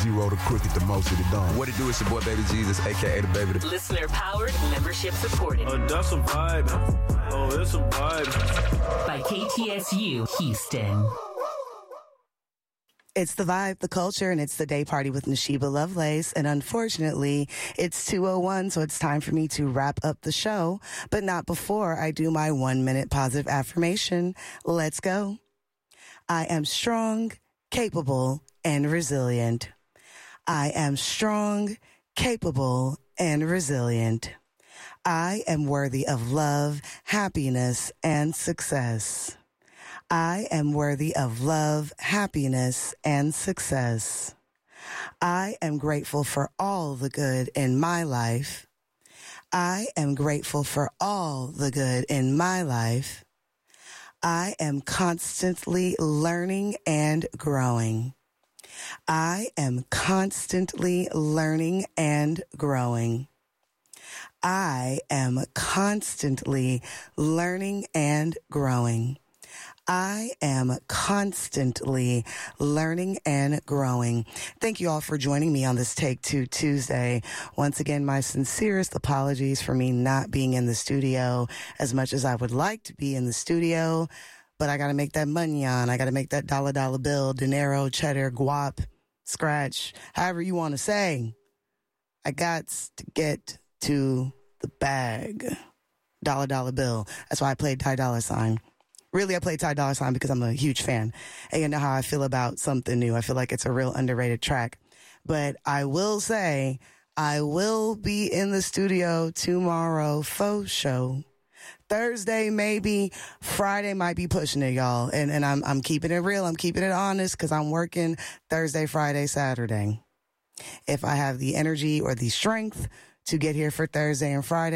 Zero to crooked, the most of the done. What it do? It's your boy Baby Jesus, a.k.a. the Baby. Listener powered, membership supported. That's a vibe. Oh, it's a vibe. By KTSU Houston. It's the vibe, the culture, and it's the day party with Nashiba Lovelace. And unfortunately, it's 2:01, so it's time for me to wrap up the show, but not before I do my 1-minute positive affirmation. Let's go. I am strong, capable, and resilient. I am strong, capable, and resilient. I am worthy of love, happiness, and success. I am worthy of love, happiness, and success. I am grateful for all the good in my life. I am grateful for all the good in my life. I am constantly learning and growing. I am constantly learning and growing. I am constantly learning and growing. I am constantly learning and growing. Thank you all for joining me on this Take Two Tuesday. Once again, my sincerest apologies for me not being in the studio as much as I would like to be in the studio, but I got to make that money on. I got to make that dollar bill, dinero, cheddar, guap, scratch, however you want to say. I got to get to the bag. Dollar bill. That's why I played Ty Dolla $ign. Really, I play Ty Dolla $ign because I'm a huge fan. And you know how I feel about Something New. I feel like it's a real underrated track. But I will say, I will be in the studio tomorrow, faux show. Thursday, maybe. Friday might be pushing it, y'all. And I'm keeping it real. I'm keeping it honest because I'm working Thursday, Friday, Saturday. If I have the energy or the strength to get here for Thursday and Friday,